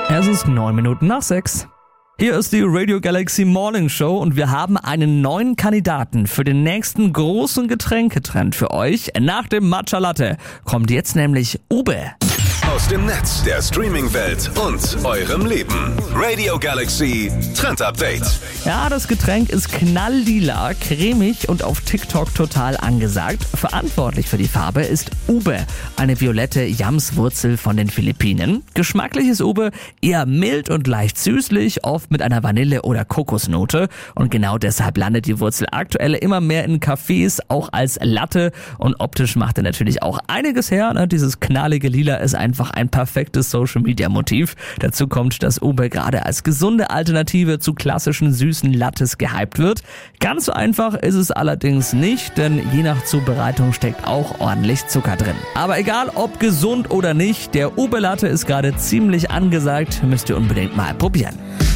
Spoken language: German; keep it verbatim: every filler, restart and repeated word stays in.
Es ist neun Minuten nach sechs. Hier ist die Radio Galaxy Morning Show und wir haben einen neuen Kandidaten für den nächsten großen Getränketrend für euch. Nach dem Matcha Latte kommt jetzt nämlich Ube. Aus dem Netz, der Streaming-Welt und eurem Leben. Radio Galaxy Trend Update. Ja, das Getränk ist knalllila, cremig und auf TikTok total angesagt. Verantwortlich für die Farbe ist Ube, eine violette Yamswurzel von den Philippinen. Geschmacklich ist Ube eher mild und leicht süßlich, oft mit einer Vanille- oder Kokosnote. Und genau deshalb landet die Wurzel aktuell immer mehr in Cafés, auch als Latte. Und optisch macht er natürlich auch einiges her. Ne? Dieses knallige Lila ist einfach ein perfektes Social-Media-Motiv. Dazu kommt, dass Ube gerade als gesunde Alternative zu klassischen süßen Lattes gehypt wird. Ganz so einfach ist es allerdings nicht, denn je nach Zubereitung steckt auch ordentlich Zucker drin. Aber egal ob gesund oder nicht, der Ube-Latte ist gerade ziemlich angesagt, müsst ihr unbedingt mal probieren.